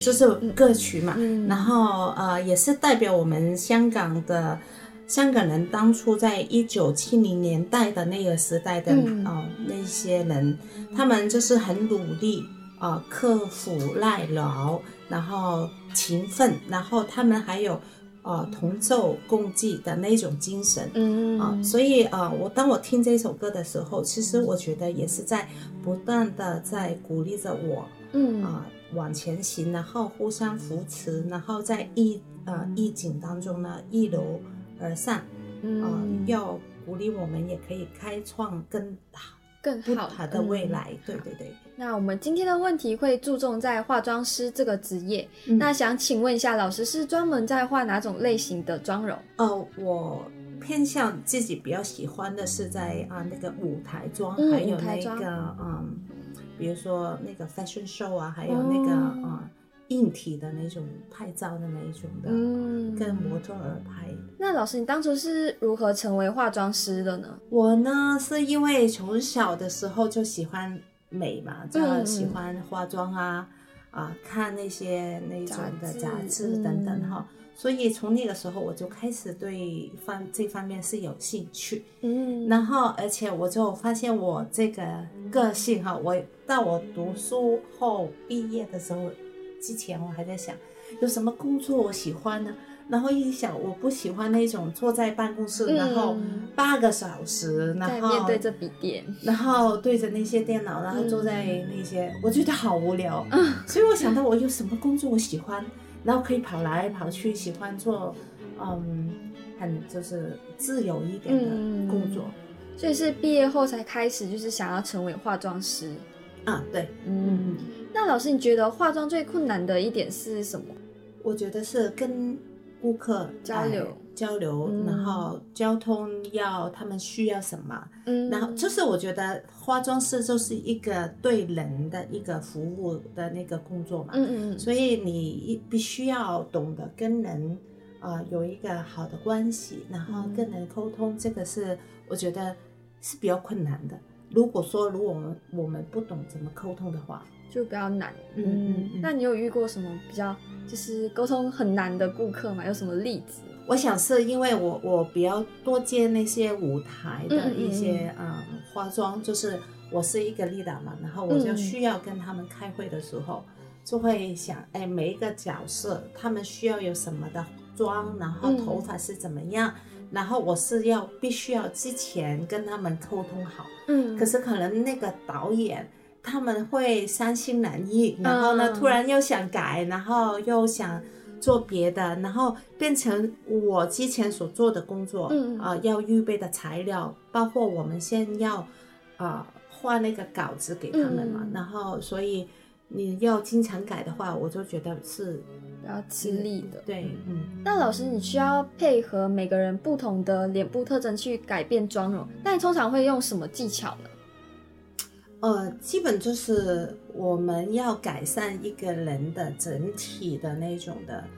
就是歌曲嘛，然后也是代表我们香港人当初在1970年代的那个时代的那些人，他们就是很努力刻苦耐劳，然后勤奋，然后他们还有同舟共济的那种精神，所以当我听这首歌的时候，其实我觉得也是在不断的在鼓励着我，往前行，然后互相扶持，然后在逆境当中呢一流而上，要鼓励我们也可以开创更好的未来，对对对。 那我们今天的问题会注重在化妆师这个职业，那想请问一下，老师是专门在画哪种类型的妆容？ 我偏向自己比较喜欢的是在那个舞台妆，还有那个比如说那个 fashion show 还有那个硬体的那种拍照的那一种的，跟模特儿拍。 那老师，你当初是如何成为化妆师的呢？ 我呢是因为从小的时候就喜欢美嘛，就喜欢化妆看那些那种的杂志等等哈，所以从那个时候我就开始对这方面是有兴趣，然后而且我就发现我这个个性哈，到我读书后毕业的时候之前，我还在想有什么工作我喜欢呢？然后一想，我不喜欢那种坐在办公室，然后8个小时，然后面对着笔电， 然后对着那些电脑，然后坐在那些，我觉得好无聊。所以我想到我有什么工作我喜欢，然后可以跑来跑去，喜欢做很就是自由一点的工作。 所以是毕业后才开始就是想要成为化妆师对。 那老师，你觉得化妆最困难的一点是什么？ 我觉得是跟顾客交流，然后交通他们需要什么，然后就是我觉得化妆师就是一个对人的一个服务的那个工作嘛，所以你必须要懂得跟人有一个好的关系，然后跟人沟通，这个是我觉得是比较困难的。如果我们不懂怎么沟通的话， 就比较难。那你有遇过什么比较就是沟通很难的顾客吗？有什么例子？ 我想是因为我比较多接那些舞台的一些化妆，就是我是一个 leader 嘛，然后我就需要跟他们开会的时候，就会想每一个角色他们需要有什么的妆，然后头发是怎么样，然后我是必须要之前跟他们沟通好，可是可能那个导演他们会三心两意，然后呢突然又想改，然后又想做别的，然后变成我之前所做的工作要预备的材料，包括我们先要画那个稿子给他们嘛，然后所以你要经常改的话，我就觉得是比较吃力的。 对， 那老师，你需要配合每个人不同的脸部特征去改变妆容，那你通常会用什么技巧呢？ 基本就是我们要改善一个人的整体的那种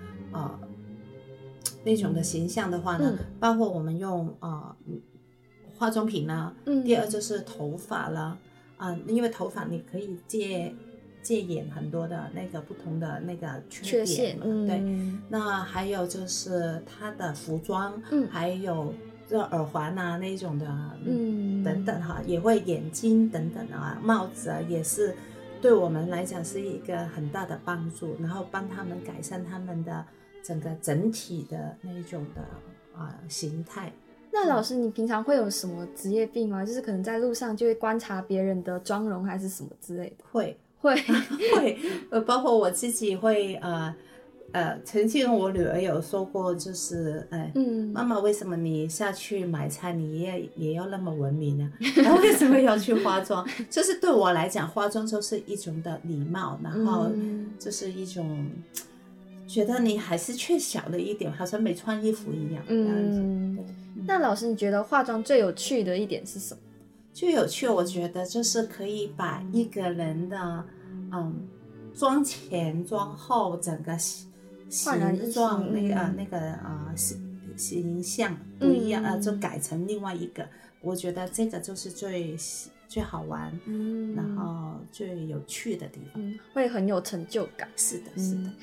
的形象的话呢，包括我们用化妆品啦，第二就是头发啦，因为头发你可以借掩很多的那个不同的那个缺陷，对。那还有就是它的服装，还有这耳环那种的，等等也会眼睛等等帽子也是对我们来讲是一个很大的帮助，然后帮他们改善他们的整体的那种的形态。 那老师，你平常会有什么职业病吗？就是可能在路上就会观察别人的妆容还是什么之类的？ 会包括我自己会曾经我女儿有说过，就是妈妈，为什么你下去买菜你也要那么文明呢？然后为什么要去化妆？就是对我来讲，化妆就是一种的礼貌，然后就是一种觉得你还是缺小了一点，好像没穿衣服一样。 那老师，你觉得化妆最有趣的一点是什么？ 最有趣，我觉得就是可以把一个人的妆前妆后整个形状那个形象不一样，就改成另外一个。我觉得这个就是最最好玩，然后最有趣的地方， 会很有成就感。 是的，是的。